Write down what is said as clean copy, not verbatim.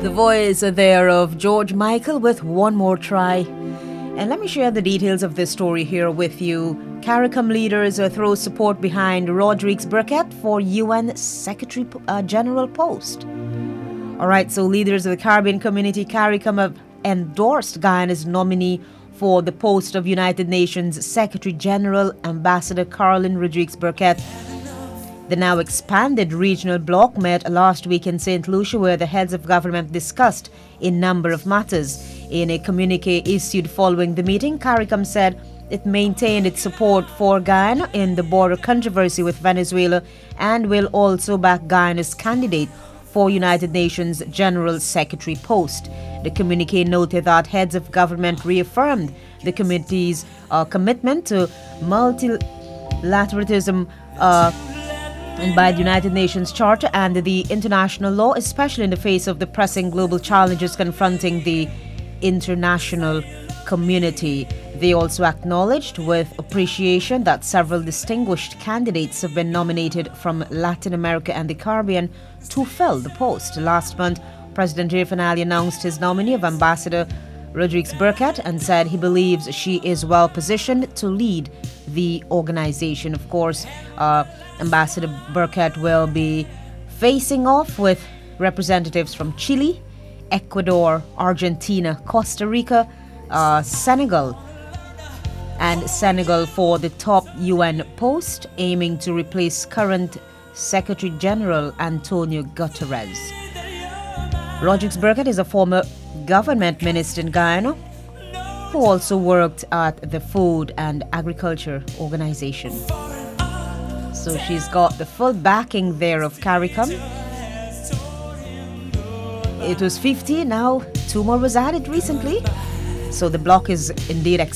The voice there of George Michael with One More Try. And let me share the details of this story here with you. CARICOM leaders throw support behind Rodrigues Burkett for UN Secretary General post. All right, so leaders of the Caribbean community, CARICOM, have endorsed Guyana's nominee for the post of United Nations Secretary General, Ambassador Caroline Rodrigues Burkett. The now expanded regional bloc met last week in St. Lucia, where the heads of government discussed a number of matters. In a communique issued following the meeting, CARICOM said it maintained its support for Guyana in the border controversy with Venezuela and will also back Guyana's candidate for United Nations General Secretary post. The communique noted that heads of government reaffirmed the committee's commitment to multilateralism and by the United Nations Charter and the international law, especially in the face of the pressing global challenges confronting the international community. They also acknowledged with appreciation that several distinguished candidates have been nominated from Latin America and the Caribbean to fill the post. Last month, President Rafael Ali announced his nominee of Ambassador Rodrigues Burkett and said he believes she is well positioned to lead the organization. Of course, Ambassador Burkett will be facing off with representatives from Chile, Ecuador, Argentina, Costa Rica, Senegal for the top UN post, aiming to replace current Secretary General Antonio Guterres. Rodrigues Burkett is a former government minister in Guyana who also worked at the Food and Agriculture Organization. So she's got the full backing there of CARICOM. It was 50, now 2 more was added recently. So the bloc is indeed